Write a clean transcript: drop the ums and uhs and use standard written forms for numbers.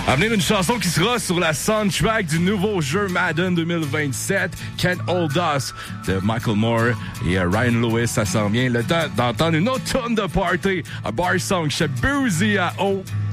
À venir une chanson qui sera sur la soundtrack du nouveau jeu Madden 2027, Can't Hold Us, de Michael Moore et Ryan Lewis. Ça s'en vient. Le temps d'entendre une autre tonne de party, un bar song chez Boozy à O.